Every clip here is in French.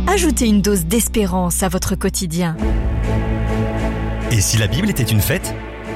Ajoutez une dose d'espérance à votre quotidien. Et si la Bible était une fête ?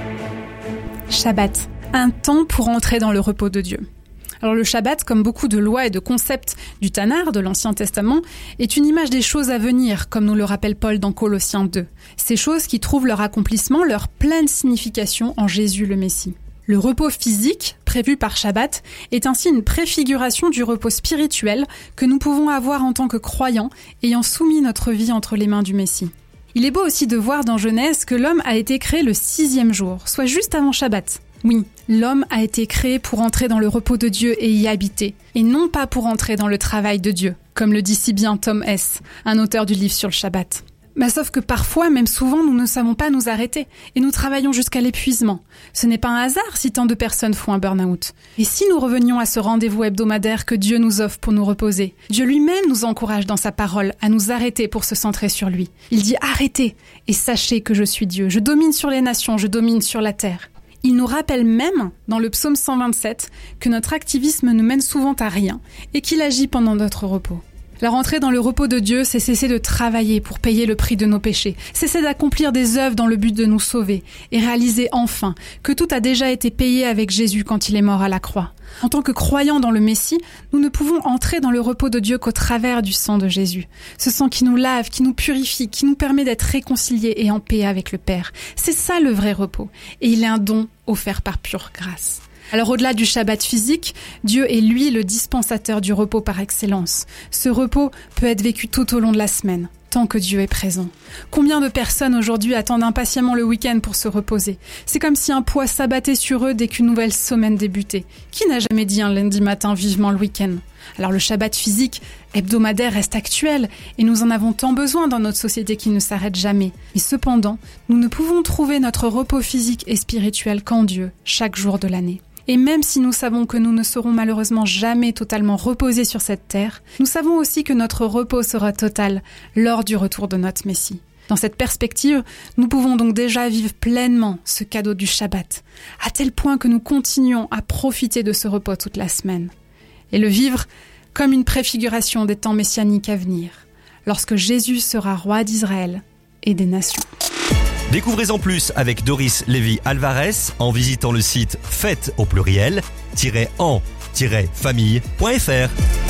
Shabbat, un temps pour entrer dans le repos de Dieu. Alors le Shabbat, comme beaucoup de lois et de concepts du Tanakh, de l'Ancien Testament, est une image des choses à venir, comme nous le rappelle Paul dans Colossiens 2. Ces choses qui trouvent leur accomplissement, leur pleine signification en Jésus le Messie. Le repos physique, prévu par Shabbat, est ainsi une préfiguration du repos spirituel que nous pouvons avoir en tant que croyants, ayant soumis notre vie entre les mains du Messie. Il est beau aussi de voir dans Genèse que l'homme a été créé le 6e jour, soit juste avant Shabbat. Oui, l'homme a été créé pour entrer dans le repos de Dieu et y habiter, et non pas pour entrer dans le travail de Dieu, comme le dit si bien Tom Hess, un auteur du livre sur le Shabbat. Sauf que parfois, même souvent, nous ne savons pas nous arrêter, et nous travaillons jusqu'à l'épuisement. Ce n'est pas un hasard si tant de personnes font un burn-out. Et si nous revenions à ce rendez-vous hebdomadaire que Dieu nous offre pour nous reposer, Dieu lui-même nous encourage dans sa parole à nous arrêter pour se centrer sur lui. Il dit « Arrêtez et sachez que je suis Dieu. Je domine sur les nations, je domine sur la terre. » Il nous rappelle même, dans le psaume 127, que notre activisme ne mène souvent à rien et qu'il agit pendant notre repos. La rentrée dans le repos de Dieu, c'est cesser de travailler pour payer le prix de nos péchés, cesser d'accomplir des œuvres dans le but de nous sauver et réaliser enfin que tout a déjà été payé avec Jésus quand il est mort à la croix. En tant que croyants dans le Messie, nous ne pouvons entrer dans le repos de Dieu qu'au travers du sang de Jésus. Ce sang qui nous lave, qui nous purifie, qui nous permet d'être réconciliés et en paix avec le Père. C'est ça le vrai repos. Et il est un don offert par pure grâce. Alors au-delà du Shabbat physique, Dieu est lui le dispensateur du repos par excellence. Ce repos peut être vécu tout au long de la semaine, tant que Dieu est présent. Combien de personnes aujourd'hui attendent impatiemment le week-end pour se reposer ? C'est comme si un poids s'abattait sur eux dès qu'une nouvelle semaine débutait. Qui n'a jamais dit un lundi matin vivement le week-end ? Alors le Shabbat physique, hebdomadaire, reste actuel et nous en avons tant besoin dans notre société qui ne s'arrête jamais. Mais cependant, nous ne pouvons trouver notre repos physique et spirituel qu'en Dieu, chaque jour de l'année. Et même si nous savons que nous ne serons malheureusement jamais totalement reposés sur cette terre, nous savons aussi que notre repos sera total lors du retour de notre Messie. Dans cette perspective, nous pouvons donc déjà vivre pleinement ce cadeau du Shabbat, à tel point que nous continuons à profiter de ce repos toute la semaine. Et le vivre comme une préfiguration des temps messianiques à venir, lorsque Jésus sera roi d'Israël et des nations. Découvrez-en plus avec Doris Lévy-Alvarez en visitant le site fête au pluriel-en-famille.fr.